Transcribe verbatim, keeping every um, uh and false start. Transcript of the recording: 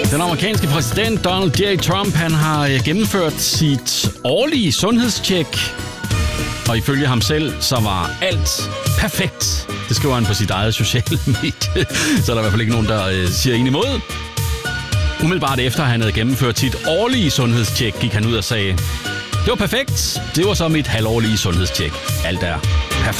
Den amerikanske præsident Donald J. Trump, han har gennemført sit årlige sundhedstjek, og ifølge ham selv, så var alt perfekt. Det skriver han på sit eget sociale medie, så er der i hvert fald ikke nogen, der øh, siger en imod. Umiddelbart efter han havde gennemført sit årlige sundhedstjek, gik han ud og sagde, det var perfekt, det var så mit halvårlige sundhedstjek. Alt er perfekt.